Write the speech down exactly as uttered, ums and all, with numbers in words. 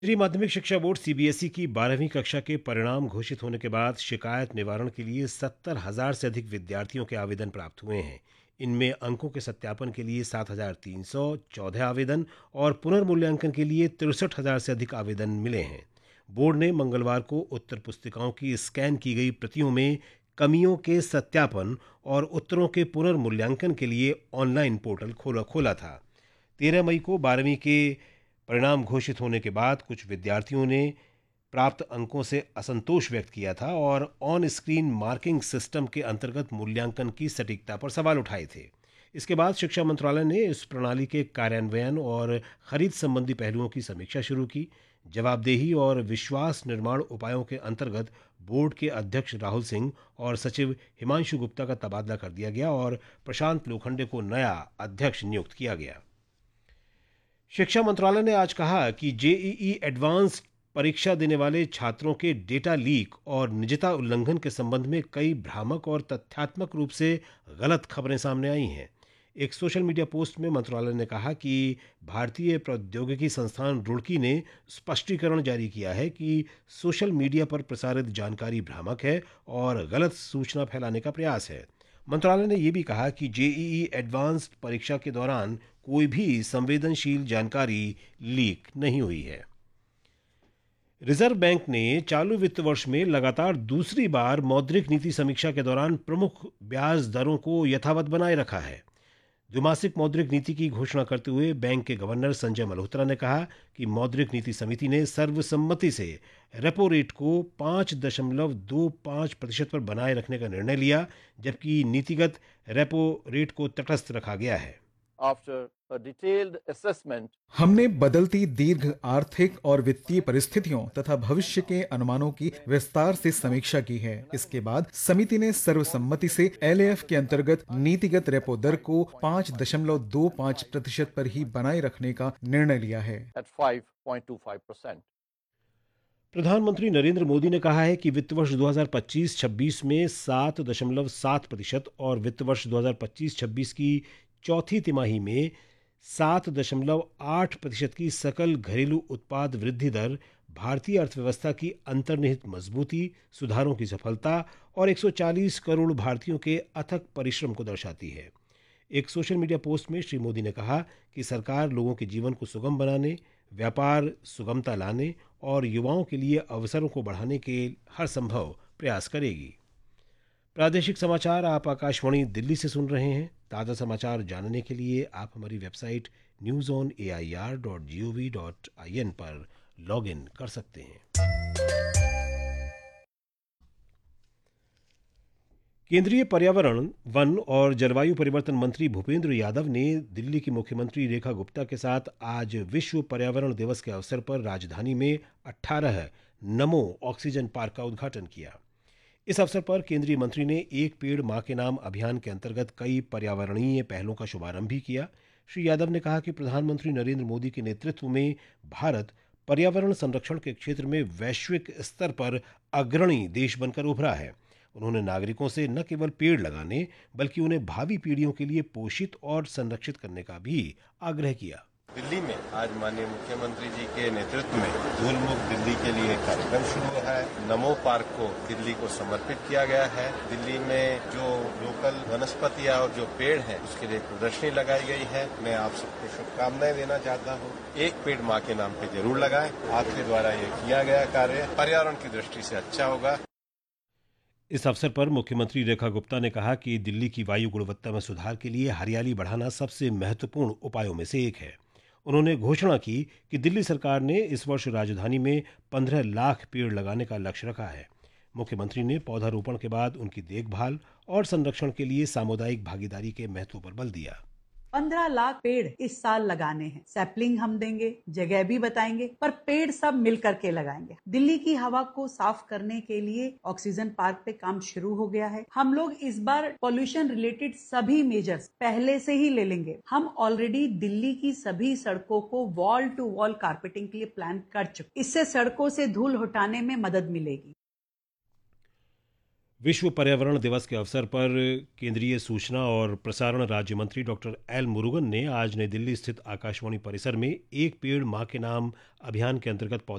केंद्रीय माध्यमिक शिक्षा बोर्ड सीबीएसई की बारहवीं कक्षा के परिणाम घोषित होने के बाद शिकायत निवारण के लिए सत्तर हजार से अधिक विद्यार्थियों के आवेदन प्राप्त हुए हैं। इनमें अंकों के सत्यापन के लिए सात हजार तीन सौ चौदह आवेदन और पुनर्मूल्यांकन के लिए तिरसठ हजार से अधिक आवेदन मिले हैं। बोर्ड ने मंगलवार को उत्तर पुस्तिकाओं की स्कैन की गई प्रतियों में कमियों के सत्यापन और उत्तरों के पुनर्मूल्यांकन के लिए ऑनलाइन पोर्टल खोला खोला था। तेरह मई को बारहवीं के परिणाम घोषित होने के बाद कुछ विद्यार्थियों ने प्राप्त अंकों से असंतोष व्यक्त किया था और ऑन स्क्रीन मार्किंग सिस्टम के अंतर्गत मूल्यांकन की सटीकता पर सवाल उठाए थे। इसके बाद शिक्षा मंत्रालय ने इस प्रणाली के कार्यान्वयन और खरीद संबंधी पहलुओं की समीक्षा शुरू की। जवाबदेही और विश्वास निर्माण उपायों के अंतर्गत बोर्ड के अध्यक्ष राहुल सिंह और सचिव हिमांशु गुप्ता का तबादला कर दिया गया और प्रशांत लोखंडे को नया अध्यक्ष नियुक्त किया गया। शिक्षा मंत्रालय ने आज कहा कि जेईई एडवांस्ड परीक्षा देने वाले छात्रों के डेटा लीक और निजता उल्लंघन के संबंध में कई भ्रामक और तथ्यात्मक रूप से गलत खबरें सामने आई हैं। एक सोशल मीडिया पोस्ट में मंत्रालय ने कहा कि भारतीय प्रौद्योगिकी संस्थान रुड़की ने स्पष्टीकरण जारी किया है कि सोशल मीडिया पर प्रसारित जानकारी भ्रामक है और गलत सूचना फैलाने का प्रयास है। मंत्रालय ने यह भी कहा कि जेईई एडवांस्ड परीक्षा के दौरान कोई भी संवेदनशील जानकारी लीक नहीं हुई है। रिजर्व बैंक ने चालू वित्त वर्ष में लगातार दूसरी बार मौद्रिक नीति समीक्षा के दौरान प्रमुख ब्याज दरों को यथावत बनाए रखा है। द्विमासिक मौद्रिक नीति की घोषणा करते हुए बैंक के गवर्नर संजय मल्होत्रा ने कहा कि मौद्रिक नीति समिति ने सर्वसम्मति से रेपो रेट को पाँच दशमलव दो पाँच प्रतिशत पर बनाए रखने का निर्णय लिया, जबकि नीतिगत रेपो रेट को तटस्थ रखा गया है। After a detailed assessment, हमने बदलती दीर्घ आर्थिक और वित्तीय परिस्थितियों तथा भविष्य के अनुमानों की विस्तार से समीक्षा की है। इसके बाद समिति ने सर्वसम्मति से एलएएफ के अंतर्गत नीतिगत रेपो दर को पाँच दशमलव दो पाँच प्रतिशत पर ही बनाए रखने का निर्णय लिया है। at five point two five percent. प्रधानमंत्री नरेंद्र मोदी ने कहा है कि वित्त वर्ष दो हज़ार पच्चीस छब्बीस में सात दशमलव सात प्रतिशत और वित्त वर्ष दो हज़ार पच्चीस छब्बीस की चौथी तिमाही में सात दशमलव आठ प्रतिशत की सकल घरेलू उत्पाद वृद्धि दर भारतीय अर्थव्यवस्था की अंतर्निहित मजबूती, सुधारों की सफलता और एक सौ चालीस करोड़ भारतीयों के अथक परिश्रम को दर्शाती है। एक सोशल मीडिया पोस्ट में श्री मोदी ने कहा कि सरकार लोगों के जीवन को सुगम बनाने, व्यापार सुगमता लाने और युवाओं के लिए अवसरों को बढ़ाने के हर संभव प्रयास करेगी। प्रादेशिक समाचार आप आकाशवाणी दिल्ली से सुन रहे हैं। ताज़ा समाचार जानने के लिए आप हमारी website news on A I R dot G O V dot I N पर लॉग इन कर सकते हैं। केंद्रीय पर्यावरण, वन और जलवायु परिवर्तन मंत्री भूपेंद्र यादव ने दिल्ली की मुख्यमंत्री रेखा गुप्ता के साथ आज विश्व पर्यावरण दिवस के अवसर पर राजधानी में अठारह नमो ऑक्सीजन पार्क का उद्घाटन किया। इस अवसर पर केंद्रीय मंत्री ने एक पेड़ मां के नाम अभियान के अंतर्गत कई पर्यावरणीय पहलों का शुभारंभ भी किया। श्री यादव ने कहा कि प्रधानमंत्री नरेंद्र मोदी के नेतृत्व में भारत पर्यावरण संरक्षण के क्षेत्र में वैश्विक स्तर पर अग्रणी देश बनकर उभरा है। उन्होंने नागरिकों से न केवल पेड़ लगाने बल्कि उन्हें भावी पीढ़ियों के लिए पोषित और संरक्षित करने का भी आग्रह किया। दिल्ली में आज माननीय मुख्यमंत्री जी के नेतृत्व में धूल मुक्त दिल्ली के लिए कार्यक्रम शुरू है। नमो पार्क को दिल्ली को समर्पित किया गया है। दिल्ली में जो लोकल वनस्पतियां और जो पेड़ हैं उसके लिए प्रदर्शनी लगाई गई है। मैं आप सबको शुभकामनाएं देना चाहता हूं। एक पेड़ मां के नाम पे जरूर लगाएं। आपके द्वारा ये किया गया कार्य पर्यावरण की दृष्टि से अच्छा होगा। इस अवसर पर मुख्यमंत्री रेखा गुप्ता ने कहा कि दिल्ली की वायु गुणवत्ता में सुधार के लिए हरियाली बढ़ाना सबसे महत्वपूर्ण उपायों में से एक है। उन्होंने घोषणा की कि दिल्ली सरकार ने इस वर्ष राजधानी में पंद्रह लाख पेड़ लगाने का लक्ष्य रखा है। मुख्यमंत्री ने पौधारोपण के बाद उनकी देखभाल और संरक्षण के लिए सामुदायिक भागीदारी के महत्व पर बल दिया। पंद्रह लाख पेड़ इस साल लगाने हैं। सैपलिंग हम देंगे, जगह भी बताएंगे, पर पेड़ सब मिल करके लगाएंगे। दिल्ली की हवा को साफ करने के लिए ऑक्सीजन पार्क पे काम शुरू हो गया है। हम लोग इस बार पॉल्यूशन रिलेटेड सभी मेजर्स पहले से ही ले लेंगे। हम ऑलरेडी दिल्ली की सभी सड़कों को वॉल टू वॉल कारपेटिंग के लिए प्लान कर चुके। इससे सड़कों से धूल हटाने में मदद मिलेगी। विश्व पर्यावरण दिवस के अवसर पर केंद्रीय सूचना और प्रसारण राज्य मंत्री डॉक्टर एल मुरुगन ने आज नई दिल्ली स्थित आकाशवाणी परिसर में एक पेड़ मां के नाम अभियान के अंतर्गत